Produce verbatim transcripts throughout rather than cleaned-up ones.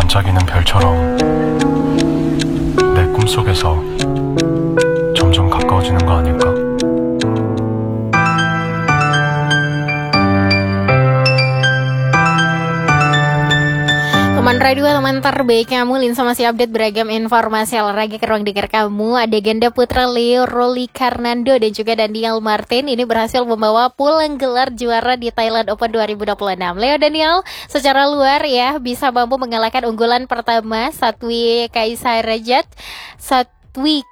반짝이는 별처럼 내 꿈속에서 점점 가까워지는 거 아닐까? Teman radio, teman terbaik kamu, Linsa masih update beragam informasi olahraga ke ruang dengar kamu. Ada ganda putra Leo Roli Karnando dan juga Daniel Martin ini berhasil membawa pulang gelar juara di Thailand Open dua ribu dua puluh enam. Leo Daniel secara luar ya bisa mampu mengalahkan unggulan pertama Satwik Sairajat, Satwik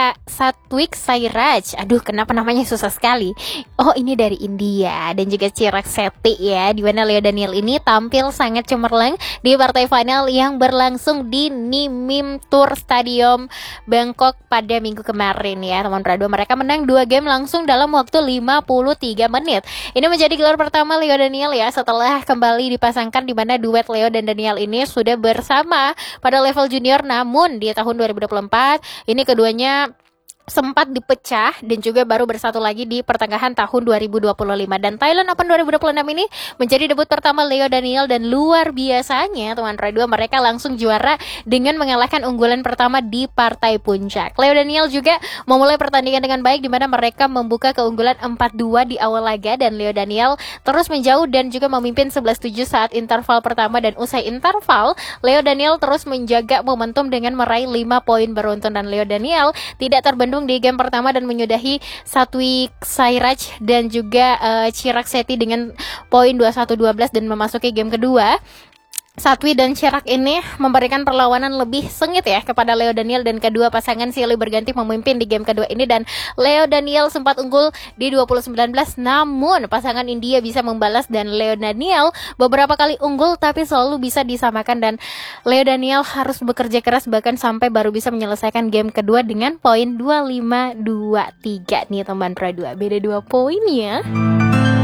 Satwik Sairaj. Aduh, kenapa namanya susah sekali. Oh, ini dari India. Dan juga Chirag Shetty ya, di mana Leo Daniel ini tampil sangat cemerlang di partai final yang berlangsung di Nimim Tour Stadium Bangkok pada minggu kemarin ya. Teman radio, mereka menang dua game langsung dalam waktu lima puluh tiga menit. Ini menjadi gelar pertama Leo Daniel ya setelah kembali dipasangkan, di mana duet Leo dan Daniel ini sudah bersama pada level junior, namun di tahun dua ribu dua puluh empat ini keduanya sempat dipecah dan juga baru bersatu lagi di pertengahan tahun dua ribu dua puluh lima. Dan Thailand Open dua ribu dua puluh enam ini menjadi debut pertama Leo Daniel, dan luar biasanya teman radio, mereka langsung juara dengan mengalahkan unggulan pertama di partai puncak. Leo Daniel juga memulai pertandingan dengan baik, di mana mereka membuka keunggulan empat dua di awal laga, dan Leo Daniel terus menjauh dan juga memimpin sebelas tujuh saat interval pertama. Dan usai interval, Leo Daniel terus menjaga momentum dengan meraih lima poin beruntun, dan Leo Daniel tidak terbendung di game pertama dan menyudahi Satwik Sairaj dan juga uh, Chirag Shetty dengan poin dua puluh satu dua belas dan memasuki game kedua. Satwi dan Chirag ini memberikan perlawanan lebih sengit ya kepada Leo Daniel, dan kedua pasangan silih berganti memimpin di game kedua ini, dan Leo Daniel sempat unggul di dua puluh sembilan belas, namun pasangan India bisa membalas dan Leo Daniel beberapa kali unggul tapi selalu bisa disamakan, dan Leo Daniel harus bekerja keras bahkan sampai baru bisa menyelesaikan game kedua dengan poin dua puluh lima dua puluh tiga nih teman pro dua, beda dua poin ya.